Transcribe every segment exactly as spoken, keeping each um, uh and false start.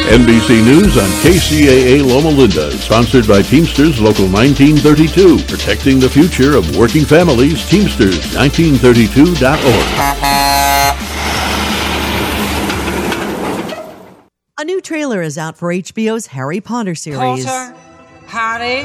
N B C News on K C A A Loma Linda, sponsored by Teamsters Local nineteen thirty-two, protecting the future of working families. Teamsters nineteen thirty-two dot org. A new trailer is out for H B O's Harry Potter series. Potter, Harry.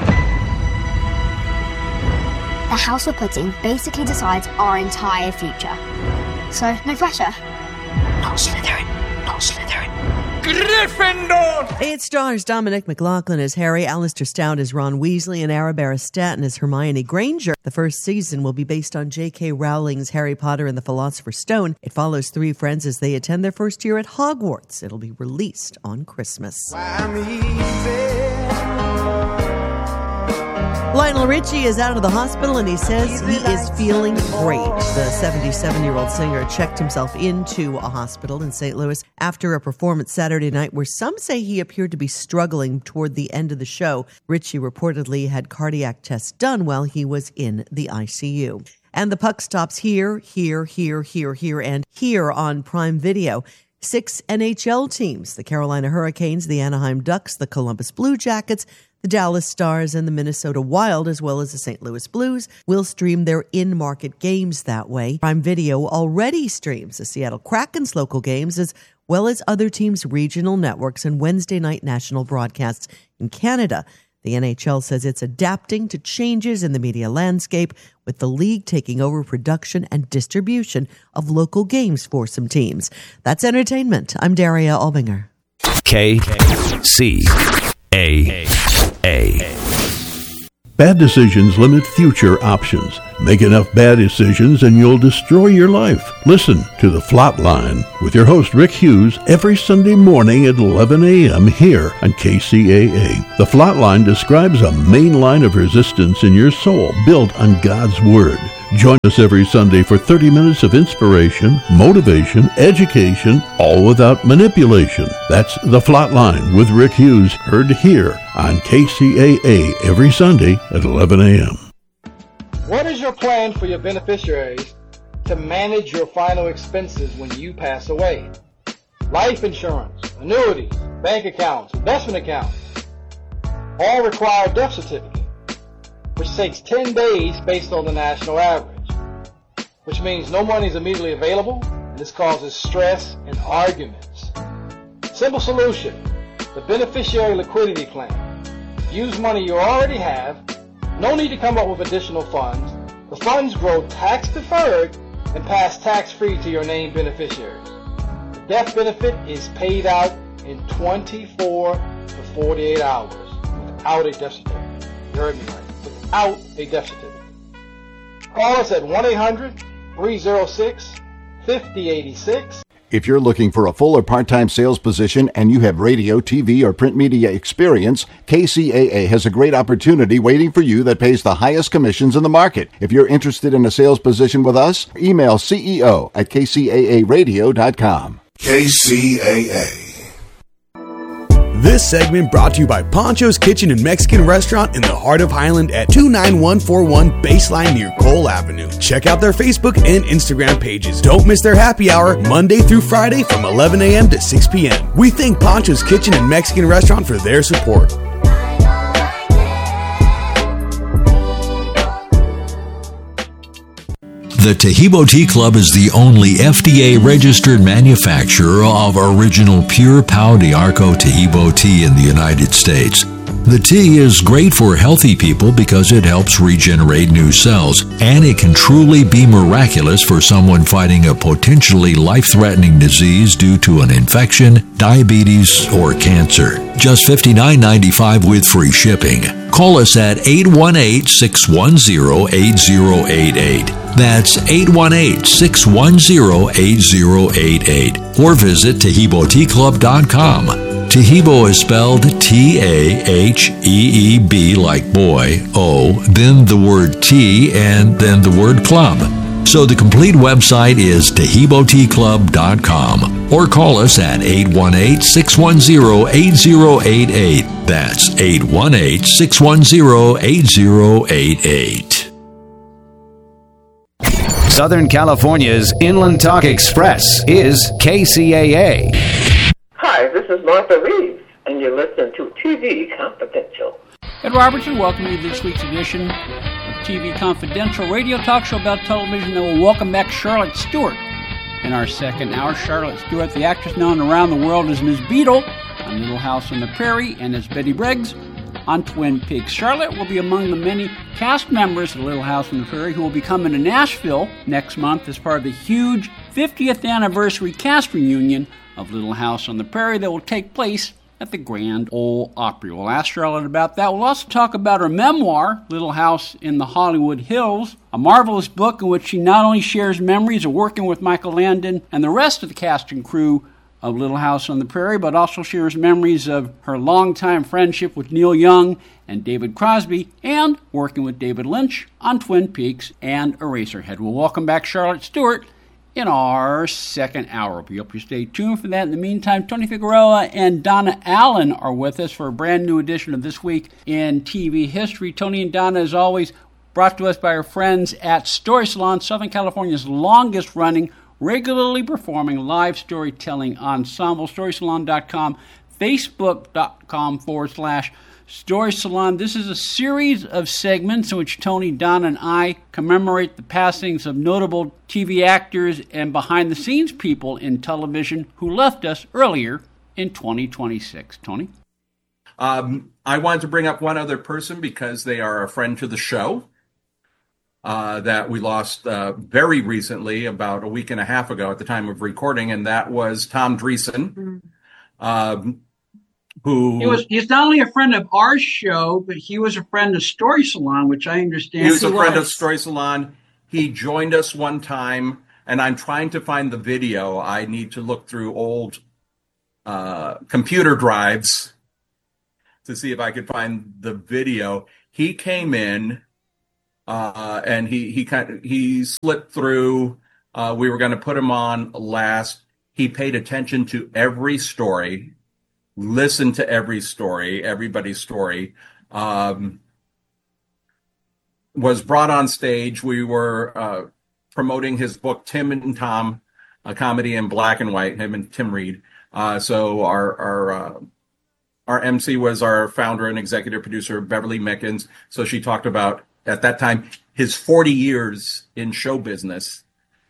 The house we're putting basically decides our entire future. So, no pressure. Not Slytherin. Not Slytherin. Gryffindor! It stars Dominic McLaughlin as Harry, Alistair Stout as Ron Weasley, and Arabella Stanton as Hermione Granger. The first season will be based on J K. Rowling's Harry Potter and the Philosopher's Stone. It follows three friends as they attend their first year at Hogwarts. It'll be released on Christmas. Lionel Richie is out of the hospital and he says he is feeling great. The seventy-seven-year-old singer checked himself into a hospital in Saint Louis after a performance Saturday night where some say he appeared to be struggling toward the end of the show. Richie reportedly had cardiac tests done while he was in the I C U. And the puck stops here, here, here, here, here, and here on Prime Video. Six N H L teams, the Carolina Hurricanes, the Anaheim Ducks, the Columbus Blue Jackets, the Dallas Stars, and the Minnesota Wild, as well as the Saint Louis Blues, will stream their in-market games that way. Prime Video already streams the Seattle Kraken's local games, as well as other teams' regional networks and Wednesday night national broadcasts in Canada. The N H L says it's adapting to changes in the media landscape, with the league taking over production and distribution of local games for some teams. That's entertainment. I'm Daria Albinger. K C A A. Bad decisions limit future options. Make enough bad decisions and you'll destroy your life. Listen to The Flatline with your host Rick Hughes every Sunday morning at eleven a.m. here on K C A A. The Flatline describes a main line of resistance in your soul built on God's Word. Join us every Sunday for thirty minutes of inspiration, motivation, education, all without manipulation. That's The Flatline with Rick Hughes, heard here on K C A A every Sunday at eleven a.m. What is your plan for your beneficiaries to manage your final expenses when you pass away? Life insurance, annuities, bank accounts, investment accounts, all require a death certificate, which takes ten days based on the national average, which means no money is immediately available, and this causes stress and arguments. Simple solution, the beneficiary liquidity plan. Use money you already have. No need to come up with additional funds. The funds grow tax-deferred and pass tax-free to your named beneficiaries. The death benefit is paid out in twenty-four to forty-eight hours without a death certificate. You heard me right. Without a death certificate. Call us at one eight hundred three oh six five oh eight six. If you're looking for a full or part-time sales position and you have radio, T V, or print media experience, K C A A has a great opportunity waiting for you that pays the highest commissions in the market. If you're interested in a sales position with us, email C E O at k c a a radio dot com. K C A A. This segment brought to you by Poncho's Kitchen and Mexican Restaurant in the heart of Highland at two nine one four one Baseline near Cole Avenue. Check out their Facebook and Instagram pages. Don't miss their happy hour Monday through Friday from eleven a.m. to six p.m. We thank Poncho's Kitchen and Mexican Restaurant for their support. The Tahibo Tea Club is the only F D A-registered manufacturer of original pure Pau de Arco Tahibo tea in the United States. The tea is great for healthy people because it helps regenerate new cells, and it can truly be miraculous for someone fighting a potentially life-threatening disease due to an infection, diabetes, or cancer. Just fifty-nine ninety-five with free shipping. Call us at eight one eight, six one zero, eight zero eight eight. That's eight one eight, six one zero, eight zero eight eight. Or visit Tahibo Tea Club dot com. Tahibo is spelled T A H E E B like boy, O, then the word tea, and then the word club. So the complete website is Tahibo Tea Club dot com. Or call us at eight one eight, six one zero, eight zero eight eight. That's eight one eight, six one zero, eight zero eight eight. Southern California's Inland Talk Express is K C A A. Hi, Hi, this is Martha Reeves, and you're listening to T V Confidential. Ed Robertson, welcome you to this week's edition of T V Confidential, radio talk show about television that will welcome back Charlotte Stewart. In our second hour, Charlotte Stewart, the actress known around the world as Miz Beadle on Little House on the Prairie and as Betty Briggs on Twin Peaks. Charlotte will be among the many cast members of Little House on the Prairie who will be coming to Nashville next month as part of the huge fiftieth anniversary cast reunion of Little House on the Prairie that will take place at the Grand Ole Opry. We'll ask Charlotte about that. We'll also talk about her memoir, Little House in the Hollywood Hills, a marvelous book in which she not only shares memories of working with Michael Landon and the rest of the cast and crew of Little House on the Prairie, but also shares memories of her longtime friendship with Neil Young and David Crosby, and working with David Lynch on Twin Peaks and Eraserhead. We'll welcome back Charlotte Stewart in our second hour. We hope you stay tuned for that. In the meantime, Tony Figueroa and Donna Allen are with us for a brand new edition of This Week in T V History. Tony and Donna, as always, brought to us by our friends at Story Salon, Southern California's longest-running, regularly performing live storytelling ensemble. story salon dot com, facebook.com forward slash Story Salon. This is a series of segments in which Tony, Donna, and I commemorate the passings of notable T V actors and behind-the-scenes people in television who left us earlier in twenty twenty-six. Tony? Um, I wanted to bring up one other person because they are a friend to the show uh, that we lost uh, very recently, about a week and a half ago at the time of recording, and that was Tom Dreesen. Mm-hmm. Um, Who he was he's not only a friend of our show, but he was a friend of Story Salon, which I understand. He was he a was. friend of Story Salon. He joined us one time, and I'm trying to find the video. I need to look through old uh, computer drives to see if I could find the video. He came in, uh, and he he kind of, he slipped through. Uh, we were going to put him on last. He paid attention to every story. Listen to every story, everybody's story, um, was brought on stage. We were uh, promoting his book, Tim and Tom, a comedy in black and white, him and Tim Reed. Uh, so our our uh, our M C was our founder and executive producer, Beverly Mickens. So she talked about, at that time, his forty years in show business,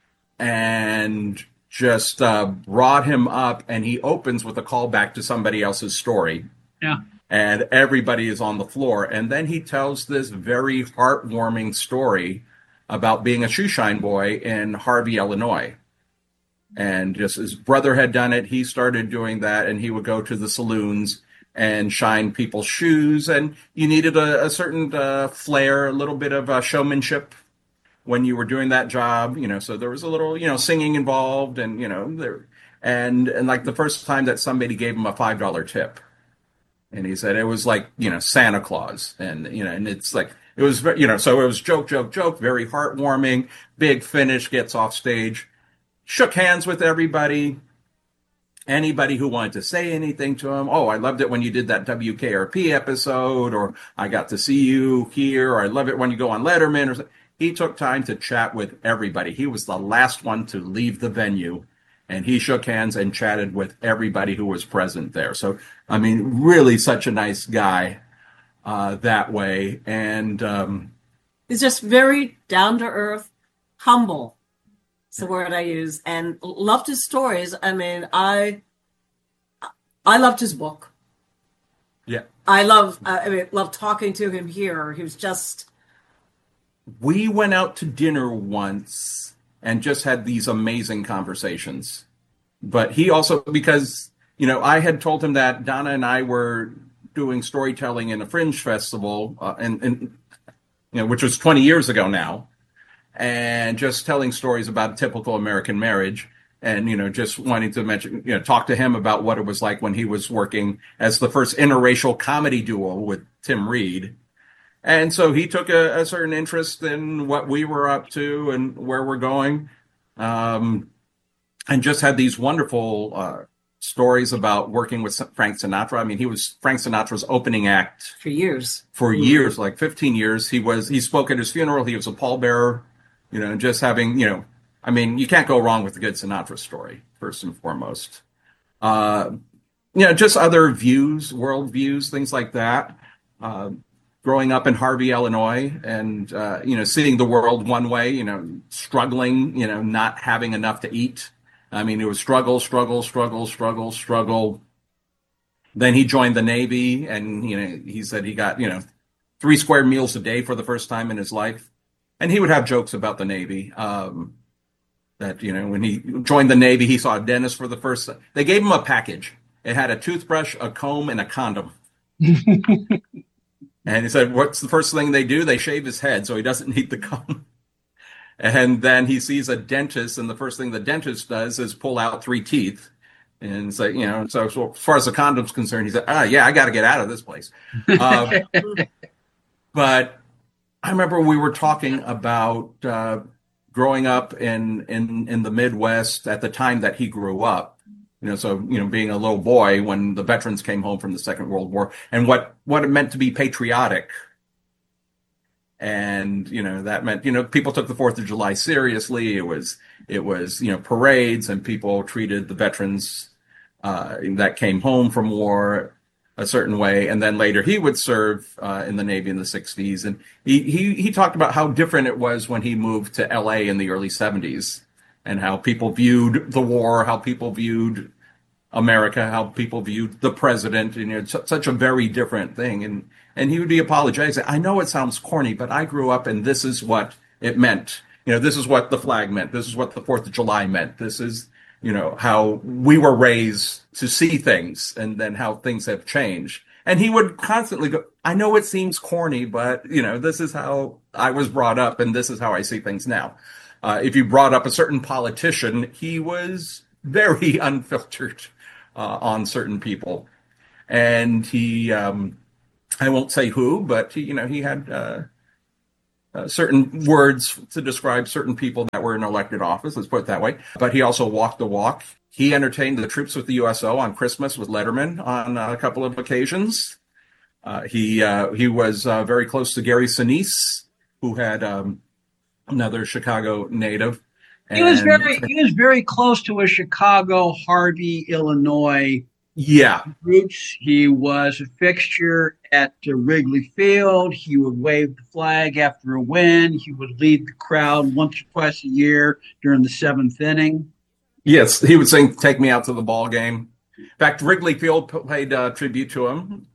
and just uh, brought him up, and he opens with a callback to somebody else's story. Yeah. And everybody is on the floor. And then he tells this very heartwarming story about being a shoeshine boy in Harvey, Illinois. And just his brother had done it. He started doing that, and he would go to the saloons and shine people's shoes. And you needed a, a certain uh, flair, a little bit of uh, showmanship when you were doing that job, you know, so there was a little, you know, singing involved, and, you know, there, and, and like the first time that somebody gave him a five dollar tip, and he said it was like, you know, Santa Claus, and, you know, and it's like, it was, you know, so it was joke, joke, joke, very heartwarming, big finish, gets off stage, shook hands with everybody, anybody who wanted to say anything to him. Oh, I loved it when you did that W K R P episode, or I got to see you here, or I love it when you go on Letterman, or something. He took time to chat with everybody. He was the last one to leave the venue, and he shook hands and chatted with everybody who was present there. So, I mean, really such a nice guy uh, that way. And um, he's just very down-to-earth, humble. It's the word I use, and loved his stories. I mean, I I loved his book. Yeah. I love, I mean, love talking to him here. He was just... We went out to dinner once and just had these amazing conversations. But he also, because, you know, I had told him that Donna and I were doing storytelling in a Fringe festival, uh, and, and, you know, which was twenty years ago now, and just telling stories about a typical American marriage. And, you know, just wanting to mention, you know, talk to him about what it was like when he was working as the first interracial comedy duo with Tim Reed. And so he took a, a certain interest in what we were up to and where we're going, um, and just had these wonderful uh, stories about working with Frank Sinatra. I mean, he was Frank Sinatra's opening act for years. For years, like fifteen years. He was. He spoke at his funeral. He was a pallbearer. You know, just having, you know, I mean, you can't go wrong with a good Sinatra story, first and foremost. Uh, you know, just other views, world views, things like that. Uh, growing up in Harvey, Illinois, and, uh, you know, seeing the world one way, you know, struggling, you know, not having enough to eat. I mean, it was struggle, struggle, struggle, struggle, struggle. Then he joined the Navy, and, you know, he said he got, you know, three square meals a day for the first time in his life. And he would have jokes about the Navy. Um, that, you know, when he joined the Navy, he saw a dentist for the first time. They gave him a package. It had a toothbrush, a comb, and a condom. And he said, what's the first thing they do? They shave his head so he doesn't need the comb. And then he sees a dentist, and the first thing the dentist does is pull out three teeth. And say, you know, so, so as far as the condom's concerned, he said, ah, yeah, I got to get out of this place. Um, but I remember we were talking about uh, growing up in, in, in the Midwest at the time that he grew up. You know, so, you know, being a little boy when the veterans came home from the Second World War, and what, what it meant to be patriotic. And, you know, that meant, you know, people took the Fourth of July seriously. It was, it was, you know, parades, and people treated the veterans uh, that came home from war a certain way. And then later he would serve uh, in the Navy in the sixties. And he, he, he talked about how different it was when he moved to L A in the early seventies, and how people viewed the war, how people viewed America, how people viewed the president, and, you know, it's such a very different thing. And, and he would be apologizing. I know it sounds corny, but I grew up and this is what it meant. You know, this is what the flag meant. This is what the Fourth of July meant. This is, you know, how we were raised to see things, and then how things have changed. And he would constantly go, I know it seems corny, but, you know, this is how I was brought up, and this is how I see things now. Uh, if you brought up a certain politician, he was very unfiltered uh, on certain people. And he, um, I won't say who, but he, you know, he had uh, uh, certain words to describe certain people that were in elected office, let's put it that way. But he also walked the walk. He entertained the troops with the U S O on Christmas with Letterman on uh, a couple of occasions. Uh, he uh, he was uh, very close to Gary Sinise, who had um, another Chicago native. He was very he was very close to a Chicago, Harvey, Illinois yeah roots. He was a fixture at uh, Wrigley Field. He would wave the flag after a win. He would lead the crowd once or twice a year during the seventh inning. Yes, he would sing "Take Me Out to the Ball Game." In fact, Wrigley Field paid uh, tribute to him.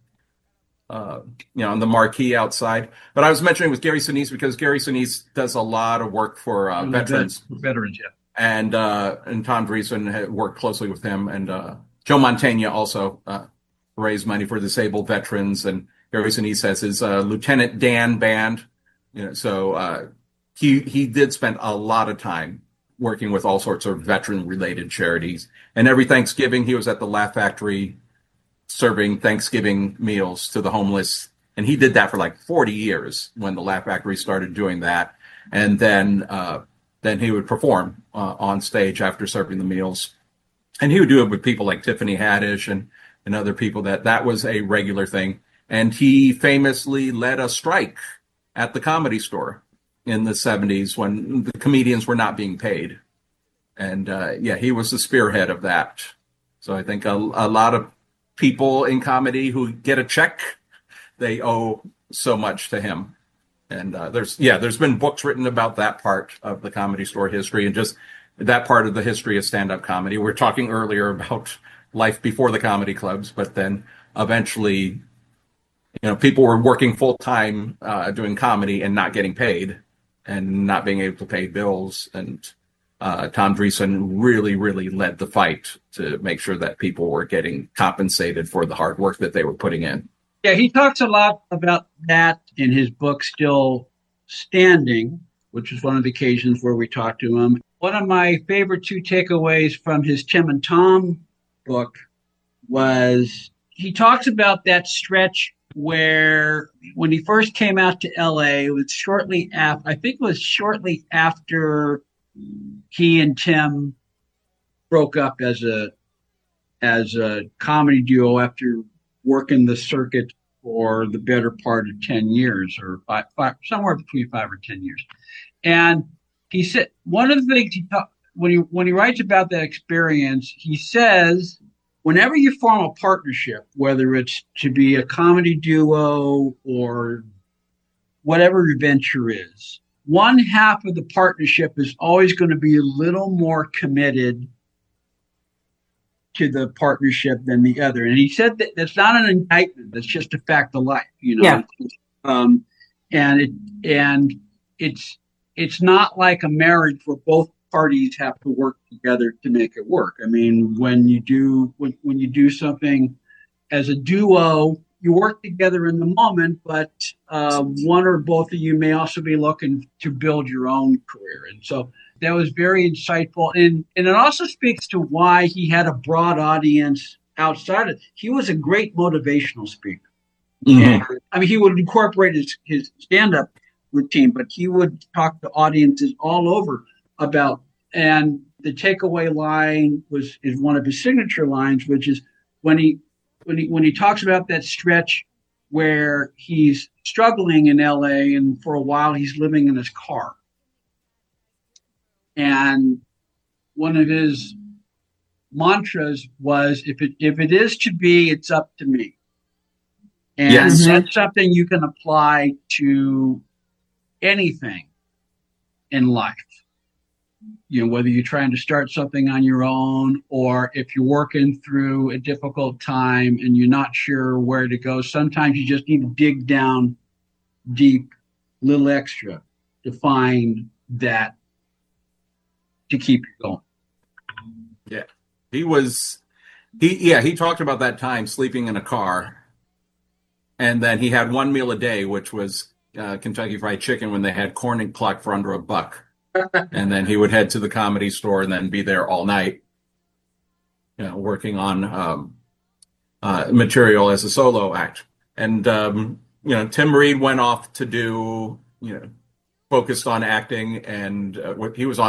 Uh, you know, on the marquee outside. But I was mentioning with Gary Sinise because Gary Sinise does a lot of work for uh, veterans. Veterans, yeah. And uh, and Tom Dreesen had worked closely with him. And uh, Joe Mantegna also uh, raised money for disabled veterans. And Gary Sinise has his uh, Lieutenant Dan band. You know, so uh, he he did spend a lot of time working with all sorts of veteran-related charities. And every Thanksgiving, he was at the Laugh Factory serving Thanksgiving meals to the homeless. And he did that for like forty years when the Laugh Factory started doing that. And then uh, then he would perform uh, on stage after serving the meals. And he would do it with people like Tiffany Haddish and, and other people. That that was a regular thing. And he famously led a strike at the Comedy Store in the seventies when the comedians were not being paid. And uh, yeah, he was the spearhead of that. So I think a, a lot of people in comedy who get a check, they owe so much to him. And uh, there's, yeah, there's been books written about that part of the Comedy Store history and just that part of the history of stand-up comedy. We were talking earlier about life before the comedy clubs, but then eventually, you know, people were working full-time uh, doing comedy and not getting paid and not being able to pay bills. And Uh, Tom Dreesen really, really led the fight to make sure that people were getting compensated for the hard work that they were putting in. Yeah, he talks a lot about that in his book, Still Standing, which is one of the occasions where we talked to him. One of my favorite two takeaways from his Tim and Tom book was he talks about that stretch where when he first came out to L A, it was shortly after, I think it was shortly after he and Tim broke up as a as a comedy duo after working the circuit for the better part of ten years or five, five, somewhere between five or ten years. And he said one of the things he talk, when he when he writes about that experience, he says whenever you form a partnership, whether it's to be a comedy duo or whatever your venture is, one half of the partnership is always going to be a little more committed to the partnership than the other. And he said that that's not an indictment. That's just a fact of life, you know. Yeah. Um, and it and it's it's not like a marriage where both parties have to work together to make it work. I mean, when you do when, when you do something as a duo, you work together in the moment, but uh, one or both of you may also be looking to build your own career. And so that was very insightful. And, and it also speaks to why he had a broad audience outside of it. He was a great motivational speaker. Mm-hmm. And, I mean, he would incorporate his, his stand-up routine, but he would talk to audiences all over about, and the takeaway line was is one of his signature lines, which is when he when he when he talks about that stretch where he's struggling in L A and for a while he's living in his car. And one of his mantras was, if it if it is to be, it's up to me. And yes. That's something you can apply to anything in life. You know, whether you're trying to start something on your own or if you're working through a difficult time and you're not sure where to go, sometimes you just need to dig down deep, a little extra to find that to keep you going. Yeah. He was, he, yeah, he talked about that time sleeping in a car. And then he had one meal a day, which was uh, Kentucky Fried Chicken when they had corn and cluck for under a buck. And then he would head to the Comedy Store and then be there all night, you know, working on um, uh, material as a solo act. And, um, you know, Tim Reed went off to do, you know, focused on acting, and uh, he was on